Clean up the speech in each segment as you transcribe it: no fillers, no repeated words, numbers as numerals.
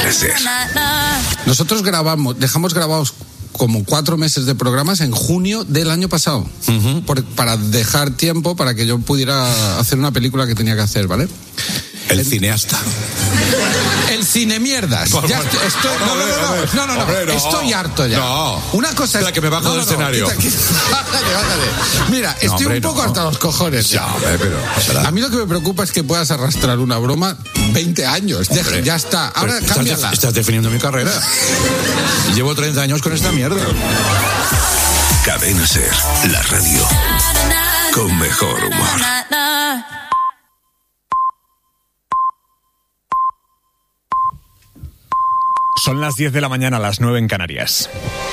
Cadena SER. Nosotros dejamos grabados como 4 meses de programas en junio del año pasado, para dejar tiempo para que yo pudiera hacer una película que tenía que hacer, ¿vale? El cineasta. El cine mierdas. Ya estoy, no. Estoy harto ya. No. Una cosa es que me bajo del escenario. Bájate. Mira, estoy un poco harto a los cojones. Ya, pero a mí lo que me preocupa es que puedas arrastrar una broma 20 años. Ya está. Ahora cámbiala. Estás definiendo mi carrera. Llevo 30 años con esta mierda. Cadena SER, la radio con mejor humor. Son las 10 de la mañana, las 9 en Canarias.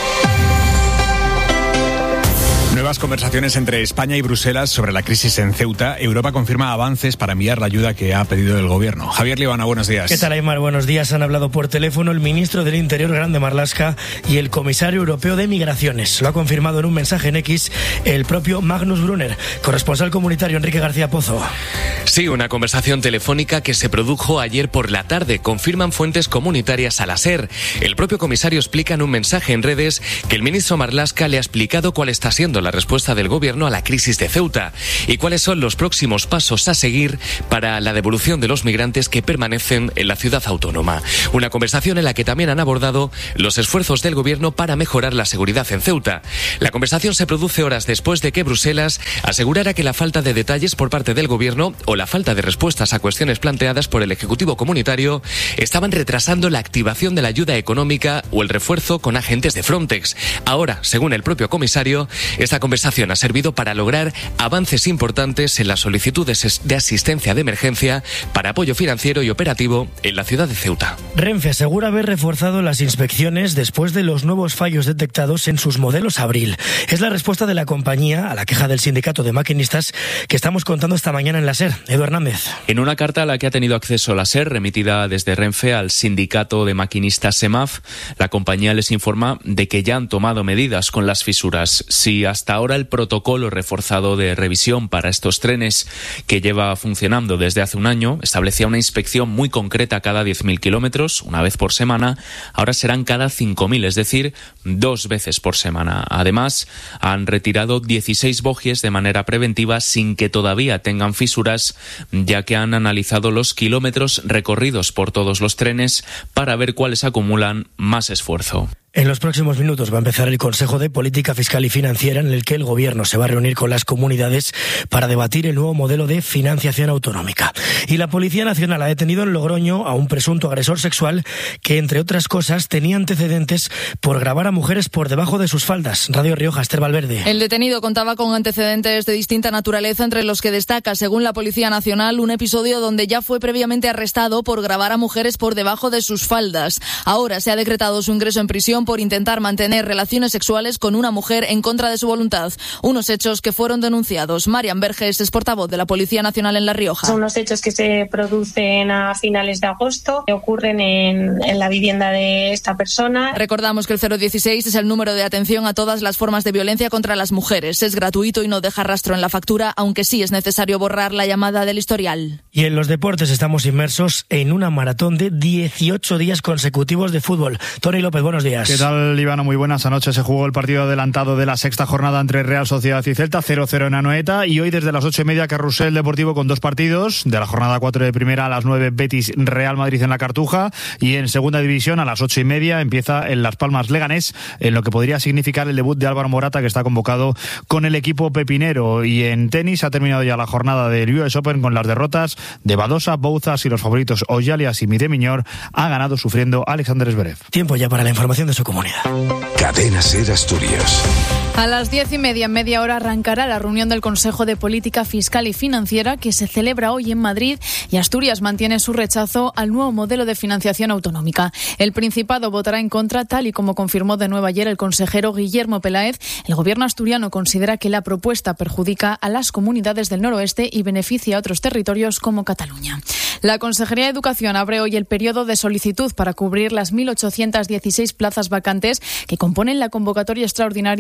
Nuevas conversaciones entre España y Bruselas sobre la crisis en Ceuta. Europa confirma avances para enviar la ayuda que ha pedido el gobierno. Javier Libana, buenos días. ¿Qué tal, Aymar? Buenos días. Han hablado por teléfono el ministro del Interior, Grande Marlaska, y el comisario europeo de Migraciones. Lo ha confirmado en un mensaje en X el propio Magnus Brunner, corresponsal comunitario Enrique García Pozo. Sí, una conversación telefónica que se produjo ayer por la tarde, confirman fuentes comunitarias a la SER. El propio comisario explica en un mensaje en redes que el ministro Marlaska le ha explicado cuál está siendo la respuesta del gobierno a la crisis de Ceuta y cuáles son los próximos pasos a seguir para la devolución de los migrantes que permanecen en la ciudad autónoma. Una conversación en la que también han abordado los esfuerzos del gobierno para mejorar la seguridad en Ceuta. La conversación se produce horas después de que Bruselas asegurara que la falta de detalles por parte del gobierno o la falta de respuestas a cuestiones planteadas por el Ejecutivo Comunitario estaban retrasando la activación de la ayuda económica o el refuerzo con agentes de Frontex. Ahora, según el propio comisario, esta conversación ha servido para lograr avances importantes en las solicitudes de asistencia de emergencia para apoyo financiero y operativo en la ciudad de Ceuta. Renfe asegura haber reforzado las inspecciones después de los nuevos fallos detectados en sus modelos Abril. Es la respuesta de la compañía a la queja del sindicato de maquinistas que estamos contando esta mañana en la SER. Edu Hernández. En una carta a la que ha tenido acceso la SER, remitida desde Renfe al sindicato de maquinistas SEMAF, la compañía les informa de que ya han tomado medidas con las fisuras. Si hasta ahora el protocolo reforzado de revisión para estos trenes, que lleva funcionando desde hace un año, establecía una inspección muy concreta cada 10.000 kilómetros, una vez por semana, ahora serán cada 5.000, es decir, 2 veces por semana. Además, han retirado 16 bogies de manera preventiva sin que todavía tengan fisuras, ya que han analizado los kilómetros recorridos por todos los trenes para ver cuáles acumulan más esfuerzo. En los próximos minutos va a empezar el Consejo de Política Fiscal y Financiera, en el que el Gobierno se va a reunir con las comunidades para debatir el nuevo modelo de financiación autonómica. Y la Policía Nacional ha detenido en Logroño a un presunto agresor sexual que, entre otras cosas, tenía antecedentes por grabar a mujeres por debajo de sus faldas. Radio Rioja, Esther Valverde. El detenido contaba con antecedentes de distinta naturaleza, entre los que destaca, según la Policía Nacional, un episodio donde ya fue previamente arrestado por grabar a mujeres por debajo de sus faldas. Ahora se ha decretado su ingreso en prisión por intentar mantener relaciones sexuales con una mujer en contra de su voluntad. Unos hechos que fueron denunciados. Marian Verges es portavoz de la Policía Nacional en La Rioja. Son unos hechos que se producen a finales de agosto, que ocurren en la vivienda de esta persona. Recordamos que el 016 es el número de atención a todas las formas de violencia contra las mujeres. Es gratuito y no deja rastro en la factura, aunque sí es necesario borrar la llamada del historial. Y en los deportes estamos inmersos en una maratón de 18 días consecutivos de fútbol. Tony López, buenos días. ¿Qué tal, Ivana? Muy buenas. Anoche se jugó el partido adelantado de la sexta jornada entre Real Sociedad y Celta, 0-0 en Anoeta, y hoy desde las 8:30 Carrusel Deportivo con 2 partidos. De la jornada 4 de primera a las 9 Betis Real Madrid en la Cartuja, y en segunda división a las 8:30 empieza en Las Palmas Leganés, en lo que podría significar el debut de Álvaro Morata, que está convocado con el equipo pepinero. Y en tenis ha terminado ya la jornada del US Open con las derrotas de Badosa, Bouzas y los favoritos Oyalias y Midemiñor. Ha ganado sufriendo Alexander Zverev. Tiempo ya para la información de su comunidad. Cadena SER Asturias. A las 10:30, en media hora, arrancará la reunión del Consejo de Política Fiscal y Financiera, que se celebra hoy en Madrid, y Asturias mantiene su rechazo al nuevo modelo de financiación autonómica. El Principado votará en contra, tal y como confirmó de nuevo ayer el consejero Guillermo Peláez. El gobierno asturiano considera que la propuesta perjudica a las comunidades del noroeste y beneficia a otros territorios como Cataluña. La Consejería de Educación abre hoy el periodo de solicitud para cubrir las 1.816 plazas vacantes que componen la convocatoria extraordinaria de formación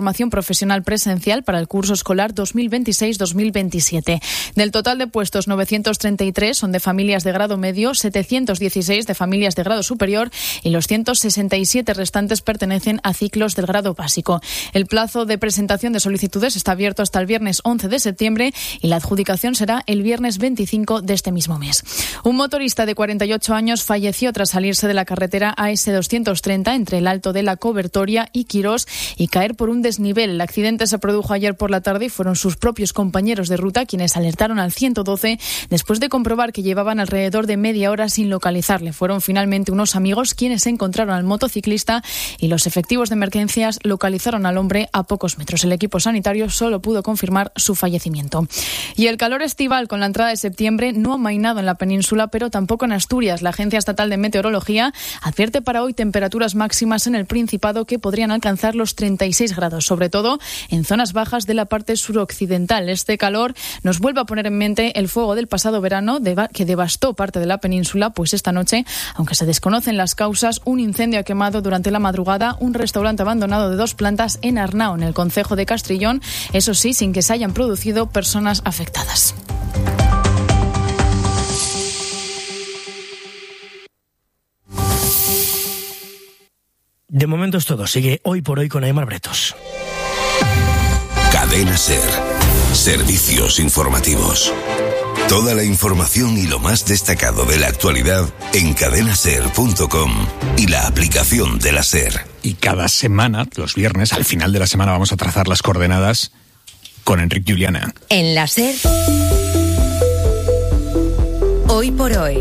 formación profesional presencial para el curso escolar 2026-2027. Del total de puestos, 933 son de familias de grado medio, 716 de familias de grado superior y los 167 restantes pertenecen a ciclos del grado básico. El plazo de presentación de solicitudes está abierto hasta el viernes 11 de septiembre y la adjudicación será el viernes 25 de este mismo mes. Un motorista de 48 años falleció tras salirse de la carretera AS230 entre el Alto de la Cobertoria y Quirós y caer por un desnivel. El accidente se produjo ayer por la tarde y fueron sus propios compañeros de ruta quienes alertaron al 112 después de comprobar que llevaban alrededor de media hora sin localizarle. Fueron finalmente unos amigos quienes encontraron al motociclista y los efectivos de emergencias localizaron al hombre a pocos metros. El equipo sanitario solo pudo confirmar su fallecimiento. Y el calor estival con la entrada de septiembre no ha amainado en la península, pero tampoco en Asturias. La Agencia Estatal de Meteorología advierte para hoy temperaturas máximas en el Principado que podrían alcanzar los 36 grados, sobre todo en zonas bajas de la parte suroccidental. Este calor nos vuelve a poner en mente el fuego del pasado verano que devastó parte de la península, pues esta noche, aunque se desconocen las causas, un incendio ha quemado durante la madrugada un restaurante abandonado de 2 plantas en Arnao, en el concejo de Castrillón, eso sí, sin que se hayan producido personas afectadas. De momento es todo. Sigue Hoy por Hoy con Aimar Bretos. Cadena SER. Servicios informativos. Toda la información y lo más destacado de la actualidad en cadenaser.com y la aplicación de la SER. Y cada semana, los viernes, al final de la semana, vamos a trazar las coordenadas con Enric Juliana. En la SER, Hoy por Hoy,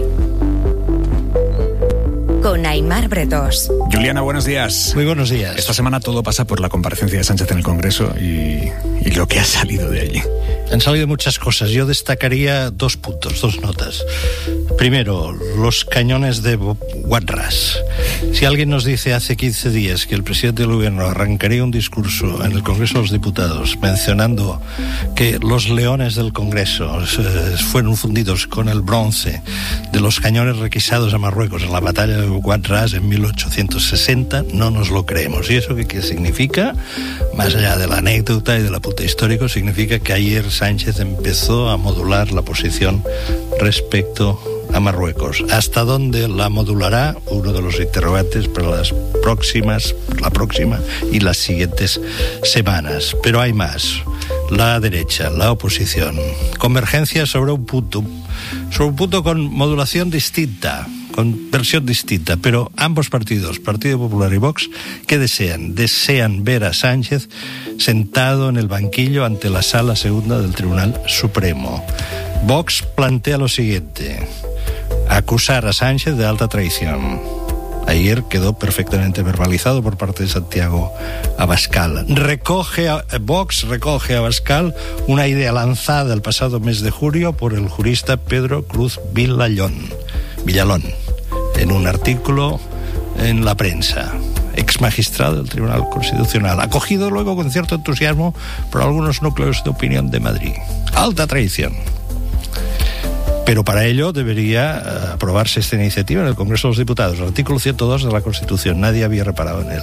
con Aimar Bretos. Juliana, buenos días. Muy buenos días. Esta semana todo pasa por la comparecencia de Sánchez en el Congreso y lo que ha salido de allí. Han salido muchas cosas. Yo destacaría 2 puntos, 2 notas. Primero, los cañones de Guadras. Si alguien nos dice hace 15 días que el presidente del gobierno arrancaría un discurso en el Congreso de los Diputados mencionando que los leones del Congreso fueron fundidos con el bronce de los cañones requisados a Marruecos en la batalla de Guadras en 1860, no nos lo creemos. ¿Y eso qué significa? Más allá de la anécdota y del apunte histórico, significa que ayer Sánchez empezó a modular la posición respecto a Marruecos. ¿Hasta dónde la modulará? Uno de los interrogantes para la próxima y las siguientes semanas. Pero hay más. La derecha, la oposición, convergencia sobre un punto con modulación distinta, con versión distinta, pero ambos partidos, Partido Popular y Vox, ¿qué desean? Desean ver a Sánchez sentado en el banquillo ante la Sala Segunda del Tribunal Supremo. Vox plantea lo siguiente: acusar a Sánchez de alta traición. Ayer quedó perfectamente verbalizado por parte de Santiago Abascal. Vox recoge a Abascal una idea lanzada el pasado mes de julio por el jurista Pedro Cruz Villalón, en un artículo en La Prensa, ex magistrado del Tribunal Constitucional, acogido luego con cierto entusiasmo por algunos núcleos de opinión de Madrid. Alta traición. Pero para ello debería aprobarse esta iniciativa en el Congreso de los Diputados, el artículo 102 de la Constitución. Nadie había reparado en él.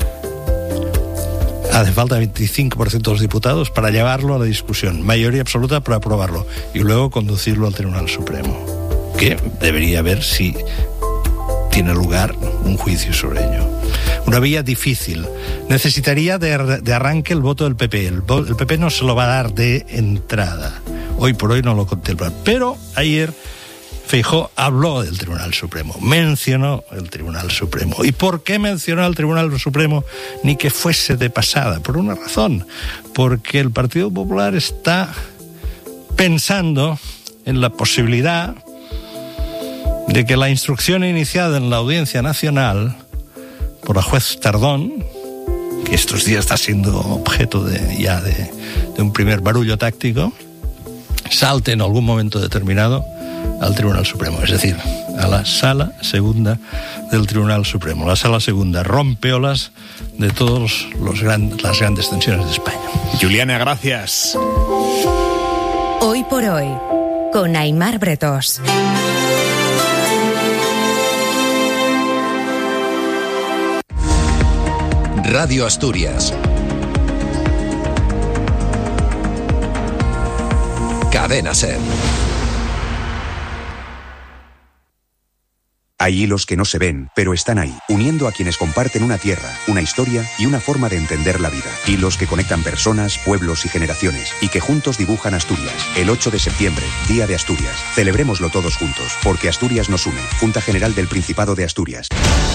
Hace falta 25% de los diputados para llevarlo a la discusión, mayoría absoluta para aprobarlo y luego conducirlo al Tribunal Supremo, que debería ver si tiene lugar un juicio sobre ello. Una vía difícil. Necesitaría de arranque el voto del PP. El PP no se lo va a dar de entrada. Hoy por hoy no lo contemplan. Pero ayer Feijóo habló del Tribunal Supremo, mencionó el Tribunal Supremo. ¿Y por qué mencionó al Tribunal Supremo? Ni que fuese de pasada, por una razón. Porque el Partido Popular está pensando en la posibilidad de que la instrucción iniciada en la Audiencia Nacional por la juez Tardón, que estos días está siendo objeto de un primer barullo táctico, salte en algún momento determinado al Tribunal Supremo, es decir, a la Sala Segunda del Tribunal Supremo. La Sala Segunda rompe olas de todas las grandes tensiones de España. Juliana, gracias. Hoy por Hoy, con Aimar Bretos. Radio Asturias. Cadena SER. Hay hilos que no se ven, pero están ahí, uniendo a quienes comparten una tierra, una historia y una forma de entender la vida. Hilos que conectan personas, pueblos y generaciones, y que juntos dibujan Asturias. El 8 de septiembre, Día de Asturias. Celebrémoslo todos juntos, porque Asturias nos une. Junta General del Principado de Asturias.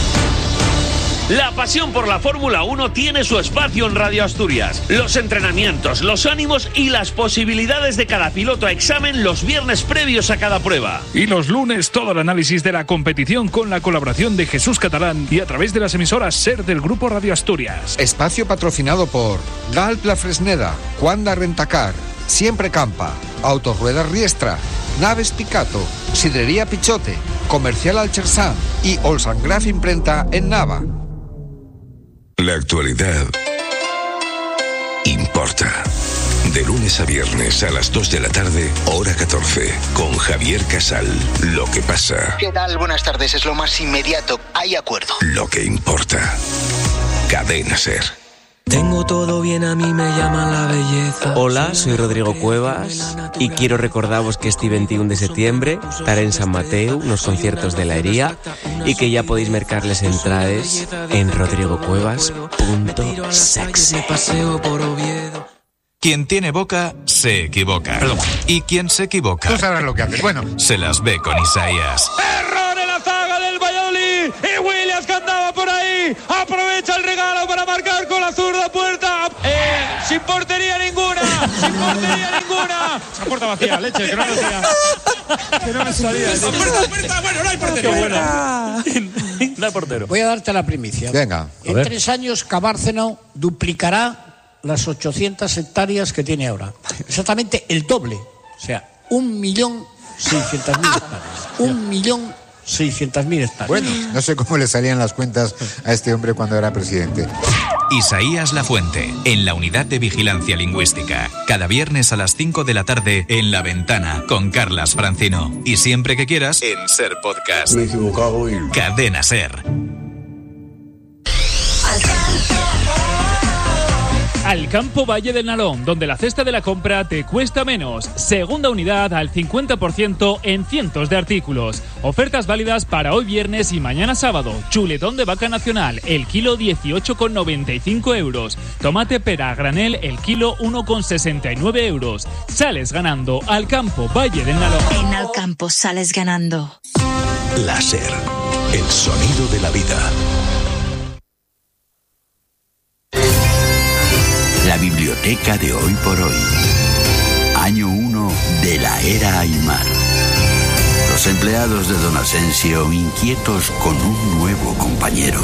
La pasión por la Fórmula 1 tiene su espacio en Radio Asturias. Los entrenamientos, los ánimos y las posibilidades de cada piloto a examen los viernes previos a cada prueba. Y los lunes todo el análisis de la competición con la colaboración de Jesús Catalán y a través de las emisoras SER del Grupo Radio Asturias. Espacio patrocinado por Galp La Fresneda, Juanda Rentacar, Siempre Campa, Autoruedas Riestra, Naves Picato, Sidrería Pichote, Comercial Alchersán y Olsangraf Imprenta en Nava. La actualidad importa. De lunes a viernes a las 2 de la tarde, hora 14, con Javier Casal. Lo que pasa. ¿Qué tal? Buenas tardes, es lo más inmediato. Hay acuerdo. Lo que importa. Cadena SER. Tengo todo bien, a mí me llaman la belleza. Hola, soy Rodrigo Cuevas y quiero recordaros que este 21 de septiembre estaré en San Mateo, unos conciertos de la Hería, y que ya podéis mercarles entradas en rodrigocuevas.sex. Quien tiene boca, se equivoca. Perdón. Y quien se equivoca... Tú sabrás lo que haces. Bueno. Se las ve con Isaías. ¡Error en la zaga del Valladolid! Y Williams, que andaba por ahí, aprovecha el regalo para marcar con la zurda puerta. Sin portería ninguna. Sin portería ninguna. Esa puerta vacía, leche, que no me salía. Que no me salía. Puerta, bueno, no hay portero. No hay portero. Voy a darte la primicia. Venga. En 3 años, Cabárceno duplicará las 800 hectáreas que tiene ahora. Exactamente el doble. O sea, 1.600.000 hectáreas. 1.600.000 hectáreas. Bueno, no sé cómo le salían las cuentas a este hombre cuando era presidente. Isaías Lafuente, en la Unidad de Vigilancia Lingüística. Cada viernes a las 5 de la tarde en La Ventana, con Carlas Francino. Y siempre que quieras, en SER Podcast. Me he equivocado y... Cadena SER. Al Campo Valle del Nalón, donde la cesta de la compra te cuesta menos. Segunda unidad al 50% en cientos de artículos. Ofertas válidas para hoy viernes y mañana sábado. Chuletón de vaca nacional, el kilo 18,95 euros. Tomate pera a granel, el kilo 1,69 euros. Sales ganando. Al Campo Valle del Nalón. En Al Campo sales ganando. La SER, el sonido de la vida. La biblioteca de Hoy por Hoy. Año 1 de la era Aymar. Los empleados de Don Asensio inquietos con un nuevo compañero.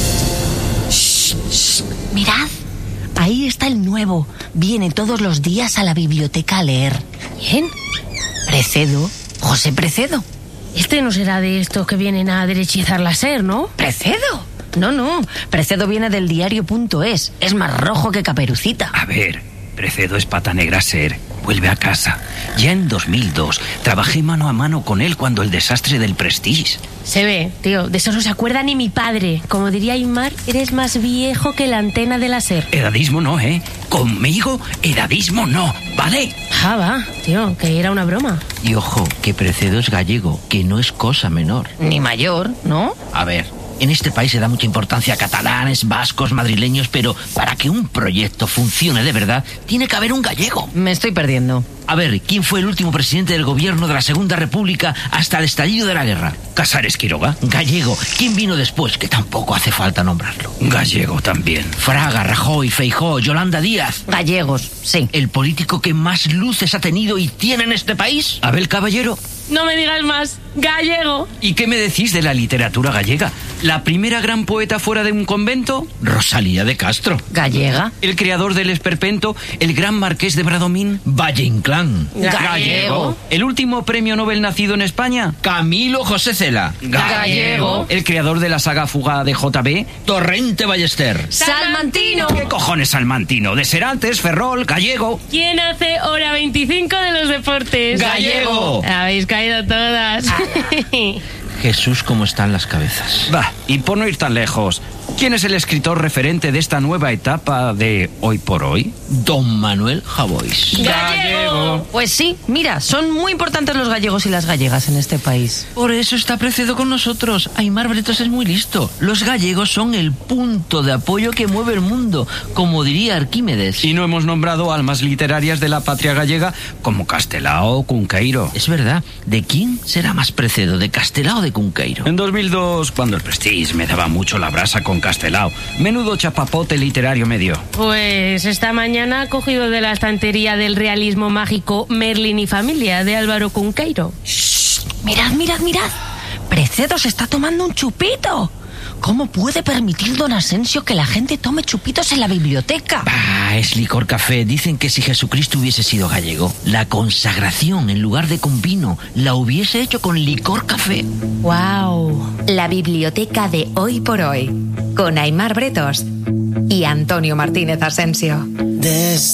Shh, shh, mirad, ahí está el nuevo. Viene todos los días a la biblioteca a leer. ¿Quién? Precedo, José Precedo. Este no será de estos que vienen a derechizar la SER, ¿no? ¿Precedo? No, Precedo viene del diario.es. Es más rojo que Caperucita. A ver, Precedo es pata negra SER. Vuelve a casa. Ya en 2002 trabajé mano a mano con él cuando el desastre del Prestige. Se ve, tío, de eso no se acuerda ni mi padre. Como diría Aymar, eres más viejo que la antena de la SER. Edadismo no, ¿eh? Conmigo, edadismo no, ¿vale? Ah, va, tío, que era una broma. Y ojo, que Precedo es gallego, que no es cosa menor. Ni mayor, ¿no? A ver, en este país se da mucha importancia a catalanes, vascos, madrileños, pero para que un proyecto funcione de verdad, tiene que haber un gallego. Me estoy perdiendo. A ver, ¿quién fue el último presidente del gobierno de la Segunda República hasta el estallido de la guerra? Casares Quiroga. Gallego. ¿Quién vino después? Que tampoco hace falta nombrarlo. Gallego también. Fraga, Rajoy, Feijóo, Yolanda Díaz. Gallegos, sí. ¿El político que más luces ha tenido y tiene en este país? Abel Caballero. No me digas más. Gallego. ¿Y qué me decís de la literatura gallega? ¿La primera gran poeta fuera de un convento? Rosalía de Castro. Gallega. ¿El creador del esperpento? ¿El gran marqués de Bradomín? Valle Inclán. Gallego. ¿El último premio Nobel nacido en España? Camilo José Cela. Gallego. ¿El creador de la saga Fuga de JB? Torrente Ballester. Salmantino. ¿Qué cojones Salmantino? De Serantes, Ferrol, Gallego. ¿Quién hace hora 25 de los deportes? Gallego. Habéis caído todas. Jesús, cómo están las cabezas. Va, y por no ir tan lejos, ¿Quién es el escritor referente de esta nueva etapa de Hoy por Hoy? Don Manuel Javois. ¡Gallego! Pues sí, mira, son muy importantes los gallegos y las gallegas en este país. Por eso está Precedo con nosotros. Aimar Bretos es muy listo. Los gallegos son el punto de apoyo que mueve el mundo, como diría Arquímedes. Y no hemos nombrado almas literarias de la patria gallega como Castelao o Cunqueiro. Es verdad. ¿De quién será más Precedo, de Castelao o de Cunqueiro? En 2002, cuando el Prestige me daba mucho la brasa con Castelao, menudo chapapote literario medio. Pues esta mañana ha cogido de la estantería del realismo mágico Merlin y familia de Álvaro Cunqueiro. ¡Shh! Mirad, mirad, mirad. Precedo se está tomando un chupito. ¿Cómo puede permitir don Asensio que la gente tome chupitos en la biblioteca? Ah, es licor café. Dicen que si Jesucristo hubiese sido gallego, la consagración en lugar de con vino la hubiese hecho con licor café. ¡Wow! La biblioteca de Hoy por Hoy, con Aimar Bretos y Antonio Martínez Asensio.